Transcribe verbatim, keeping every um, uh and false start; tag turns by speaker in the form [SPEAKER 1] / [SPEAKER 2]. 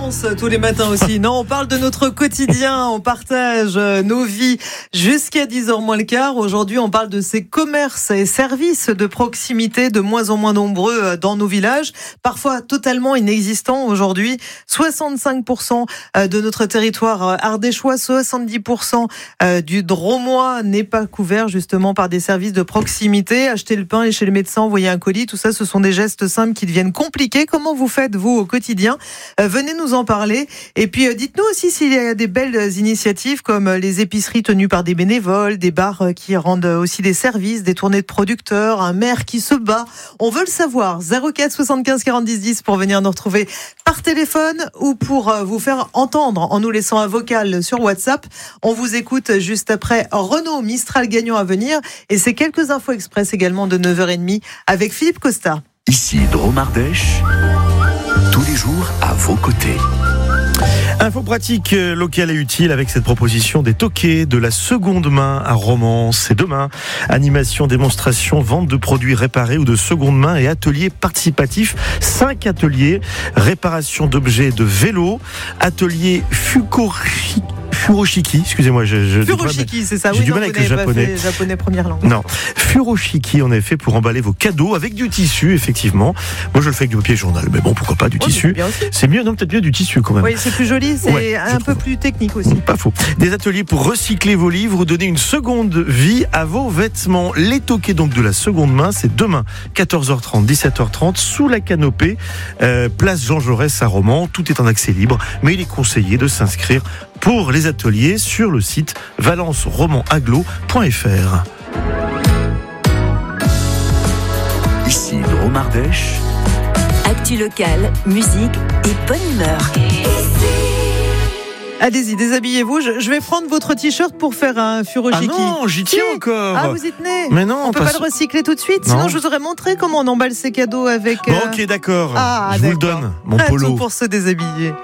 [SPEAKER 1] danse tous les matins aussi. Non, on parle de notre quotidien, on partage nos vies jusqu'à dix heures moins le quart. Aujourd'hui, on parle de ces commerces et services de proximité de moins en moins nombreux dans nos villages, parfois totalement inexistants aujourd'hui. soixante-cinq pour cent de notre territoire ardéchois, soixante-dix pour cent du Drômois n'est pas couvert justement par des services de proximité. Acheter le pain et chez le médecin, envoyer un colis, tout ça, ce sont des gestes simples qui deviennent compliqués. Comment vous faites, vous, au quotidien ? euh, Venez nous en parler. Et puis, euh, dites-nous aussi s'il y a des belles initiatives comme les épiceries tenues par des bénévoles, des bars euh, qui rendent aussi des services, des tournées de producteurs, un maire qui se bat. On veut le savoir. zéro quatre soixante-quinze quarante-dix dix pour venir nous retrouver par téléphone ou pour euh, vous faire entendre en nous laissant un vocal sur WhatsApp. On vous écoute juste après Renault Mistral gagnant à venir. Et c'est quelques infos express également de neuf heures trente avec Philippe Costa.
[SPEAKER 2] Ici Drôme Ardèche, tous les jours à vos côtés.
[SPEAKER 3] Info pratique locale et utile avec cette proposition des toquets de la seconde main à Romans. C'est demain. Animation, démonstration, vente de produits réparés ou de seconde main et ateliers participatifs. Cinq ateliers. Réparation d'objets de vélo. Atelier Fukushi. Furoshiki, excusez-moi, je, je
[SPEAKER 1] Furoshiki, c'est ça.
[SPEAKER 3] J'ai
[SPEAKER 1] oui,
[SPEAKER 3] du
[SPEAKER 1] non,
[SPEAKER 3] mal avec
[SPEAKER 1] vous
[SPEAKER 3] le japonais.
[SPEAKER 1] Pas fait japonais première langue.
[SPEAKER 3] Non, Furoshiki, en effet, pour emballer vos cadeaux avec du tissu, effectivement. Moi, je le fais avec du papier journal, mais bon, pourquoi pas du
[SPEAKER 1] oh,
[SPEAKER 3] tissu.
[SPEAKER 1] C'est,
[SPEAKER 3] c'est mieux, non, peut-être mieux du tissu quand même.
[SPEAKER 1] Oui, c'est plus joli, c'est
[SPEAKER 3] ouais,
[SPEAKER 1] un peu plus technique aussi.
[SPEAKER 3] Pas faux. Des ateliers pour recycler vos livres ou donner une seconde vie à vos vêtements. Les toquets donc de la seconde main, c'est demain, quatorze heures trente, dix-sept heures trente, sous la canopée, euh, place Jean Jaurès à Romans. Tout est en accès libre, mais il est conseillé de s'inscrire pour les ateliers sur le site valence roman aglo point f r.
[SPEAKER 2] Ici Drôme Ardèche.
[SPEAKER 4] Actu locale, musique et bonne humeur.
[SPEAKER 1] Allez-y, déshabillez-vous. Je, je vais prendre votre t-shirt pour faire un Furoshiki.
[SPEAKER 3] Ah non, j'y tiens
[SPEAKER 1] si.
[SPEAKER 3] encore.
[SPEAKER 1] Ah, vous y tenez.
[SPEAKER 3] Mais non,
[SPEAKER 1] on peut
[SPEAKER 3] pas
[SPEAKER 1] pas
[SPEAKER 3] su-
[SPEAKER 1] le recycler tout de suite.
[SPEAKER 3] Non.
[SPEAKER 1] Sinon, je vous aurais montré comment on emballe ses cadeaux avec.
[SPEAKER 3] Bon,
[SPEAKER 1] euh,
[SPEAKER 3] ok, d'accord.
[SPEAKER 1] Ah,
[SPEAKER 3] je vous le
[SPEAKER 1] d'accord.
[SPEAKER 3] donne, mon
[SPEAKER 1] Ah,
[SPEAKER 3] polo.
[SPEAKER 1] tout pour se déshabiller.